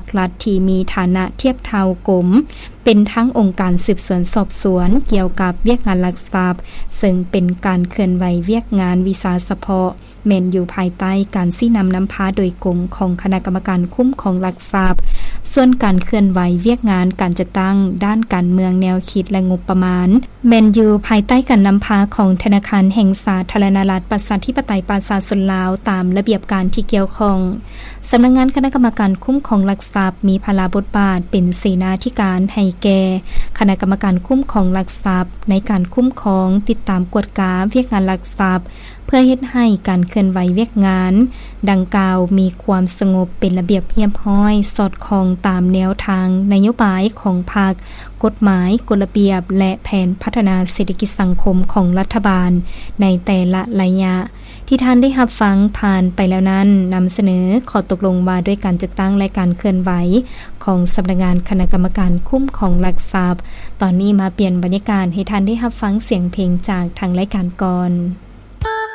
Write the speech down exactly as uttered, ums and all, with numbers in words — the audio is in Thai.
รัฐที่มีฐานะเทียบเท่ากรมเป็นทั้งองค์การสืบสวนสอบสวนเกี่ยวกับเวียกงานลักทรัพย์ซึ่งเป็นการเคลื่อนไหวเวียกงานวิสาเฉพาะแม่นอยู่ภายใต้การซี้นำนำพาโดยกรมของคณะกรรมการคุ้มของลักทรัพย์ส่วนการเคลื่อนไหวเวียกงานการจัดตั้งด้านการเมืองแนวคิดและงบประมาณแม่นอยู่ภายใต้การนำพาของธนาคารแห่งสาธารณรัฐประชาธิปไตยประชาชนลาวตามระเบียบการที่เกี่ยวข้องสำนักงานคณะกรรมการคุ้มของลักทรัพย์มีภาระบทบาทเป็นเสนาธิการให้แก่คณะกรรมการคุ้มของลักทรัพย์ในการคุ้มครองติดตามกวดกาเวียกงานลักทรัพย์เพื่อเฮ็ดให้การเคลื่อนไหวเวียกงานดังกล่าวมีความสงบเป็นระเบียบเรียบร้อยสอดคล้องตามแนวทางนโยบายของพรรคกฎหมายกฎระเบียบและแผนพัฒนาเศรษฐกิจสังคมของรัฐบาลในแต่ละระยะที่ท่านได้รับฟังผ่านไปแล้วนั้นนำเสนอขอตกลงว่าด้วยการจัดตั้งและการเคลื่อนไหวของสำนักงานคณะกรรมการคุ้มของลักทรัพย์ตอนนี้มาเปลี่ยนบรรยากาศให้ท่านได้รับฟังเสียงเพลงจากทางรายการก่อน